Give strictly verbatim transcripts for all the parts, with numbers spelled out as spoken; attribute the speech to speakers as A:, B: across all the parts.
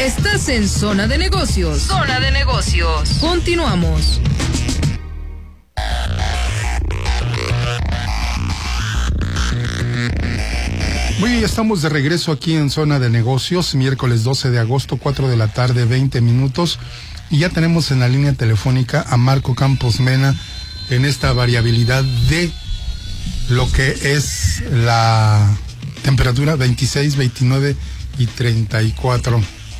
A: Estás en Zona de Negocios. Zona de Negocios. Continuamos.
B: Muy bien, estamos de regreso aquí en Zona de Negocios, miércoles doce de agosto, cuatro de la tarde, veinte minutos. Y ya tenemos en la línea telefónica a Marco Campos Mena en esta variabilidad de lo que es la temperatura veintiséis, veintinueve y treinta y cuatro.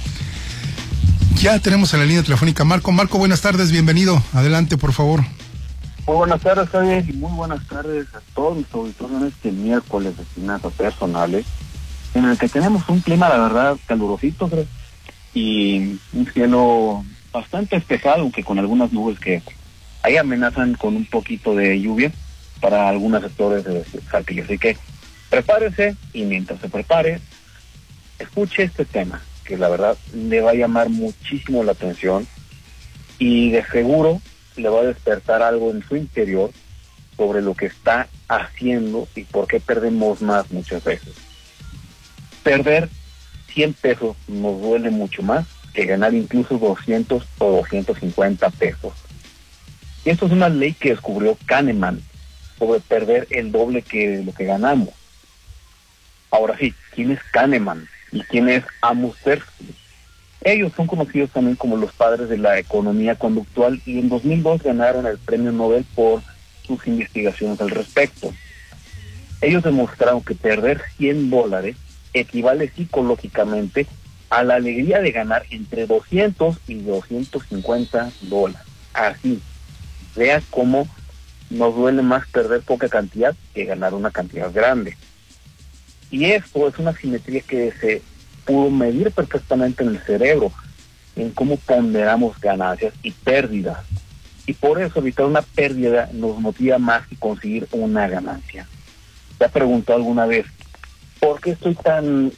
B: Ya tenemos en la línea telefónica Marco. Marco, buenas tardes, bienvenido. Adelante, por favor.
C: Muy buenas tardes, Javier, y muy buenas tardes a todos los auditores en este miércoles de finanzas personales, en el que tenemos un clima, la verdad, calurosito, creo, y un cielo bastante despejado, aunque con algunas nubes que ahí amenazan con un poquito de lluvia para algunos sectores de Saltillo. Así que prepárese, y mientras se prepare, escuche este tema, que la verdad le va a llamar muchísimo la atención, y de seguro le va a despertar algo en su interior sobre lo que está haciendo y por qué perdemos más muchas veces. Perder cien pesos nos duele mucho más que ganar incluso doscientos o doscientos cincuenta pesos. Y esto es una ley que descubrió Kahneman sobre perder el doble que lo que ganamos. Ahora sí, ¿quién es Kahneman y quién es Amos Tversky? Ellos son conocidos también como los padres de la economía conductual, y en dos mil dos ganaron el premio Nobel por sus investigaciones al respecto. Ellos demostraron que perder cien dólares equivale psicológicamente a la alegría de ganar entre doscientos y doscientos cincuenta dólares. Así, veas cómo nos duele más perder poca cantidad que ganar una cantidad grande. Y esto es una simetría que se pudo medir perfectamente en el cerebro, en cómo ponderamos ganancias y pérdidas. Y por eso evitar una pérdida nos motiva más que conseguir una ganancia. ¿Te has preguntado alguna vez por qué estoy tan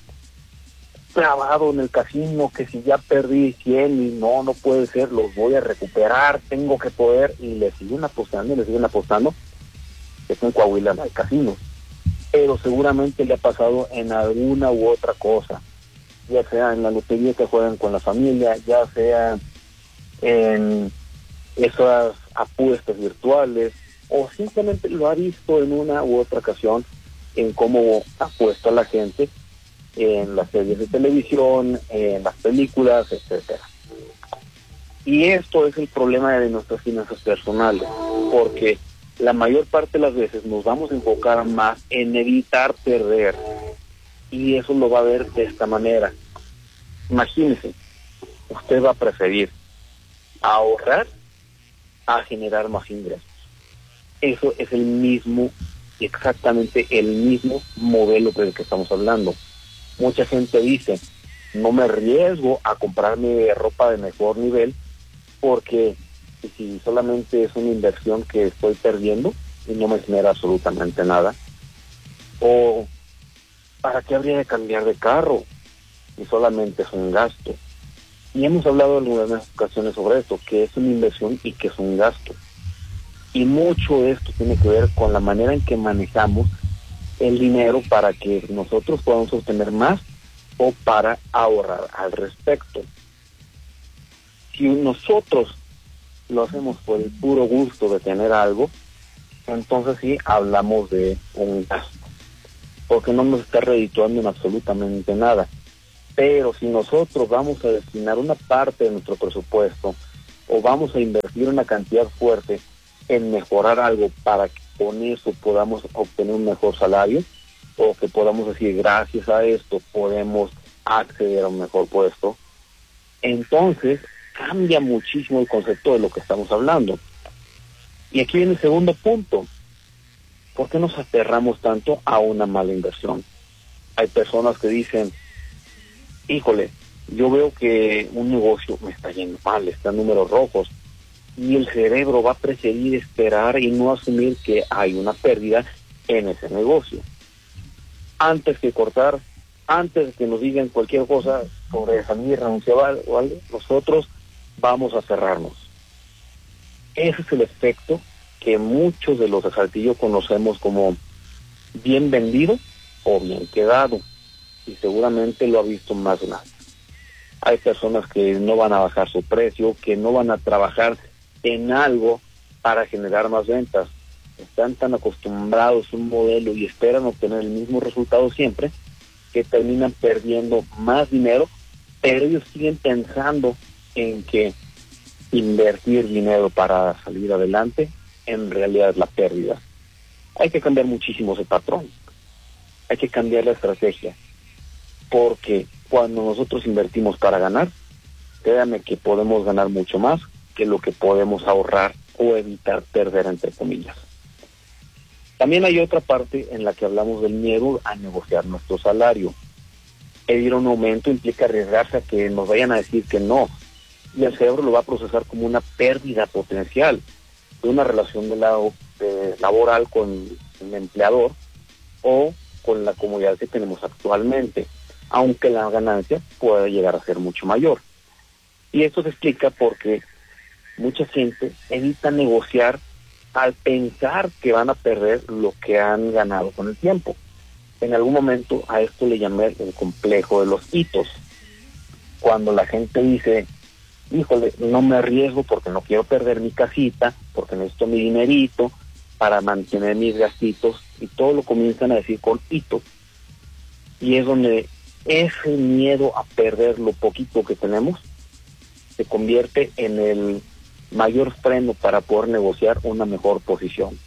C: clavado en el casino que si ya perdí cien y no, no puede ser, los voy a recuperar, tengo que poder? Y le siguen apostando y le siguen apostando. Esto en Coahuila no hay casinos, pero seguramente le ha pasado en alguna u otra cosa, ya sea en la lotería que juegan con la familia, ya sea en esas apuestas virtuales, o simplemente lo ha visto en una u otra ocasión en cómo apuesta la gente en las series de televisión, en las películas, etcétera. Y esto es el problema de nuestras finanzas personales, porque la mayor parte de las veces nos vamos a enfocar más en evitar perder, y eso lo va a ver de esta manera. Imagínese, usted va a preferir ahorrar a generar más ingresos. Eso es el mismo, exactamente el mismo modelo del que estamos hablando. Mucha gente dice, no me arriesgo a comprarme ropa de mejor nivel porque si solamente es una inversión que estoy perdiendo y no me genera absolutamente nada. O ¿para qué habría de cambiar de carro? Y solamente es un gasto. Y hemos hablado en algunas ocasiones sobre esto, que es una inversión y que es un gasto. Y mucho de esto tiene que ver con la manera en que manejamos el dinero para que nosotros podamos obtener más o para ahorrar al respecto. Si nosotros lo hacemos por el puro gusto de tener algo, entonces sí hablamos de un gasto, porque no nos está redituando en absolutamente nada. Pero si nosotros vamos a destinar una parte de nuestro presupuesto o vamos a invertir una cantidad fuerte en mejorar algo para que con eso podamos obtener un mejor salario, o que podamos decir gracias a esto podemos acceder a un mejor puesto, entonces cambia muchísimo el concepto de lo que estamos hablando. Y aquí viene el segundo punto. ¿Por qué nos aferramos tanto a una mala inversión? Hay personas que dicen, híjole, yo veo que un negocio me está yendo mal, está en números rojos, y el cerebro va a preferir esperar y no asumir que hay una pérdida en ese negocio. Antes que cortar, antes de que nos digan cualquier cosa sobre salir, renunciar o algo, nosotros vamos a cerrarnos. Ese es el efecto que muchos de los de Saltillo conocemos como bien vendido o bien quedado, y seguramente lo ha visto más de una vez. Hay personas que no van a bajar su precio, que no van a trabajar en algo para generar más ventas. Están tan acostumbrados a un modelo y esperan obtener el mismo resultado siempre, que terminan perdiendo más dinero, pero ellos siguen pensando en que invertir dinero para salir adelante en realidad es la pérdida. Hay que cambiar muchísimo ese patrón. Hay que cambiar la estrategia, porque cuando nosotros invertimos para ganar, créanme que podemos ganar mucho más que lo que podemos ahorrar o evitar perder, entre comillas. También hay otra parte en la que hablamos del miedo a negociar nuestro salario. Pedir un aumento implica arriesgarse a que nos vayan a decir que no, y el cerebro lo va a procesar como una pérdida potencial de una relación de lado, de laboral con un empleador o con la comodidad que tenemos actualmente, aunque la ganancia pueda llegar a ser mucho mayor. Y esto se explica porque mucha gente evita negociar al pensar que van a perder lo que han ganado con el tiempo. En algún momento a esto le llamé el complejo de los hitos. Cuando la gente dice, híjole, no me arriesgo porque no quiero perder mi casita, porque necesito mi dinerito para mantener mis gastitos, y todo lo comienzan a decir con hitos. Y es donde ese miedo a perder lo poquito que tenemos se convierte en el mayor freno para poder negociar una mejor posición.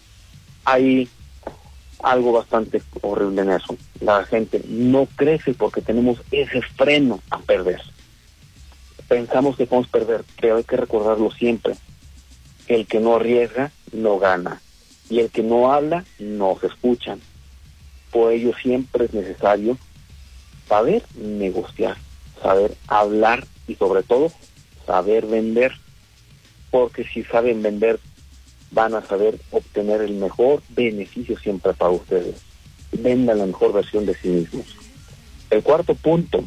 C: Hay algo bastante horrible en eso. La gente no crece porque tenemos ese freno a perder. Pensamos que podemos perder, pero hay que recordarlo siempre. El que no arriesga, no gana. Y el que no habla, no se escuchan. Por ello siempre es necesario saber negociar, saber hablar y sobre todo saber vender. Porque si saben vender, van a saber obtener el mejor beneficio siempre para ustedes. Vendan la mejor versión de sí mismos. El cuarto punto: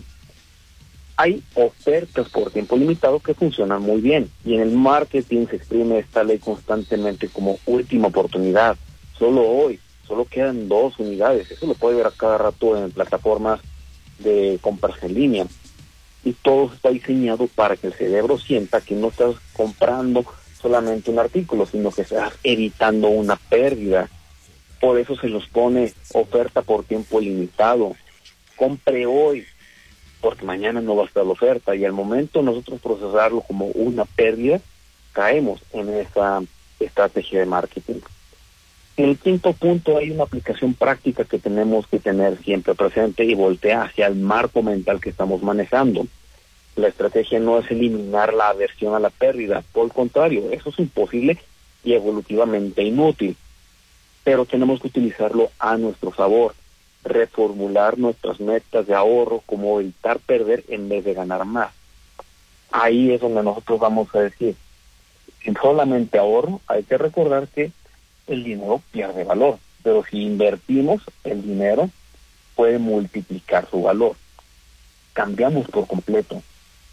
C: hay ofertas por tiempo limitado que funcionan muy bien, y en el marketing se exprime esta ley constantemente como última oportunidad. Solo hoy, solo quedan dos unidades. Eso lo puede ver a cada rato en plataformas de compras en línea. Y todo está diseñado para que el cerebro sienta que no estás comprando solamente un artículo, sino que estás evitando una pérdida. Por eso se los pone oferta por tiempo limitado. Compre hoy, porque mañana no va a estar la oferta, y al momento nosotros procesarlo como una pérdida, caemos en esa estrategia de marketing. En el quinto punto hay una aplicación práctica que tenemos que tener siempre presente y voltea hacia el marco mental que estamos manejando. La estrategia no es eliminar la aversión a la pérdida, por el contrario, eso es imposible y evolutivamente inútil, pero tenemos que utilizarlo a nuestro favor, reformular nuestras metas de ahorro como evitar perder en vez de ganar más. Ahí es donde nosotros vamos a decir, si solamente ahorro, hay que recordar que el dinero pierde valor, pero si invertimos, el dinero puede multiplicar su valor. Cambiamos por completo.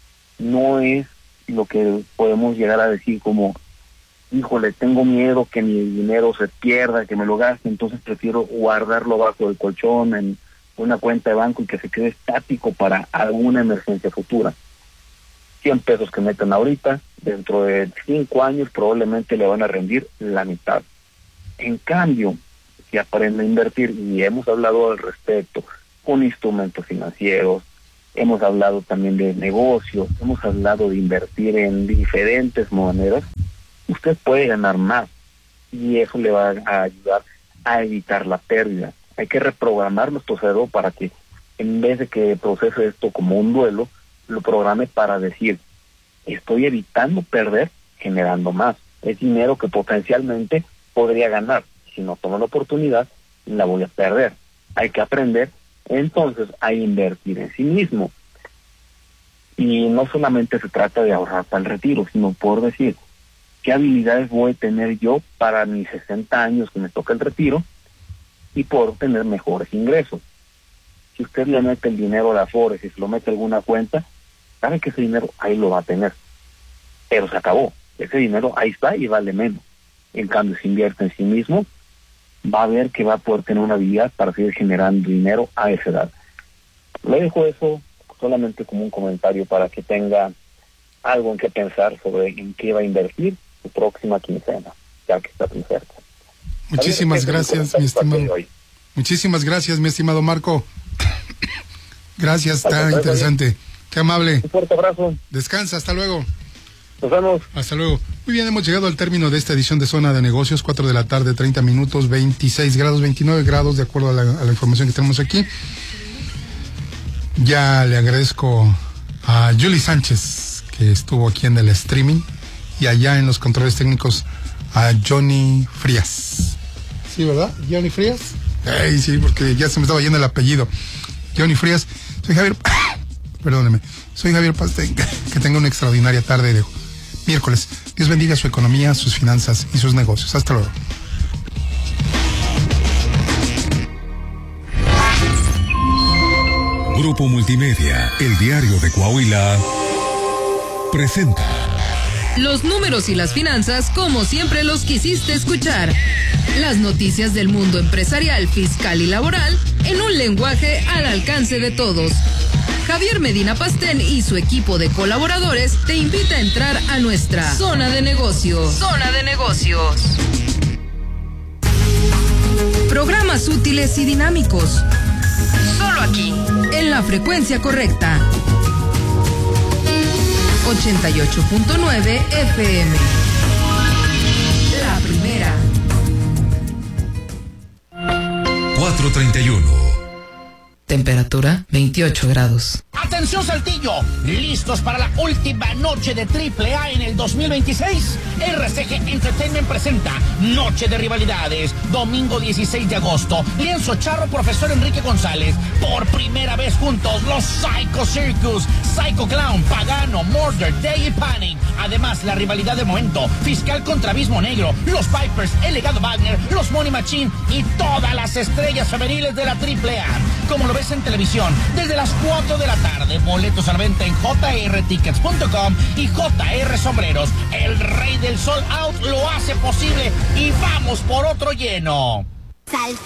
C: No es lo que podemos llegar a decir como, híjole, tengo miedo que mi dinero se pierda, que me lo gaste, entonces prefiero guardarlo bajo el colchón en una cuenta de banco y que se quede estático para alguna emergencia futura. cien pesos que metan ahorita, dentro de cinco años probablemente le van a rendir la mitad. En cambio, si aprende a invertir, y hemos hablado al respecto, con instrumentos financieros, hemos hablado también de negocios, hemos hablado de invertir en diferentes maneras, usted puede ganar más, y eso le va a ayudar a evitar la pérdida. Hay que reprogramar nuestro cerebro para que, en vez de que procese esto como un duelo, lo programe para decir, estoy evitando perder, generando más. Es dinero que potencialmente podría ganar. Si no tomo la oportunidad, la voy a perder. Hay que aprender entonces a invertir en sí mismo. Y no solamente se trata de ahorrar para el retiro, sino por decir, ¿qué habilidades voy a tener yo para mis sesenta años que me toca el retiro y poder tener mejores ingresos? Si usted le mete el dinero a la Afores y se lo mete a alguna cuenta, sabe que ese dinero ahí lo va a tener. Pero se acabó. Ese dinero ahí está y vale menos. En cambio, si invierte en sí mismo, va a ver que va a poder tener una habilidad para seguir generando dinero a esa edad. Le dejo eso solamente como un comentario para que tenga algo en que pensar sobre en qué va a invertir su próxima quincena, ya que está muy cerca.
B: Muchísimas gracias, mi estimado. Muchísimas gracias, mi estimado Marco. Gracias, está interesante. Qué amable.
C: Un fuerte abrazo.
B: Descansa, hasta luego.
C: Nos vemos.
B: Hasta luego. Muy bien, hemos llegado al término de esta edición de Zona de Negocios, cuatro de la tarde, treinta minutos, veintiséis grados, veintinueve grados, de acuerdo a la, a la información que tenemos aquí. Ya le agradezco a Julie Sánchez, que estuvo aquí en el streaming, y allá en los controles técnicos a Johnny Frías. ¿Sí, verdad? ¿Johnny Frías? Ay, sí, porque ya se me estaba yendo el apellido. Johnny Frías. Soy Javier... Perdóneme. Soy Javier Pastén. Que tenga una extraordinaria tarde de miércoles. Dios bendiga su economía, sus finanzas y sus negocios. Hasta luego.
D: Grupo Multimedia, el diario de Coahuila, presenta
A: los números y las finanzas como siempre los quisiste escuchar. Las noticias del mundo empresarial, fiscal y laboral en un lenguaje al alcance de todos. Javier Medina Pastén y su equipo de colaboradores te invita a entrar a nuestra Zona de Negocios. Zona de Negocios. Programas útiles y dinámicos. Solo aquí, en la frecuencia correcta. ochenta y ocho punto nueve F M. La primera.
D: cuatro treinta y uno.
A: Temperatura veintiocho grados.
E: ¡Atención, Saltillo! ¿Listos para la última noche de triple A en el dos mil veintiséis? R C G Entertainment presenta Noche de Rivalidades, domingo dieciséis de agosto. Lienzo Charro, Profesor Enrique González. Por primera vez juntos, los Psycho Circus, Psycho Clown, Pagano, Murder, Day y Panic. Además, la rivalidad de momento, Fiscal contra Abismo Negro, los Vipers, El Legado Wagner, los Money Machine y todas las estrellas femeniles de la triple A. Como lo ves en televisión, desde las cuatro de la tarde. Boletos a la venta en j r tickets punto com y J R Sombreros. El rey del sold out lo hace posible y vamos por otro lleno.
F: Saltillo.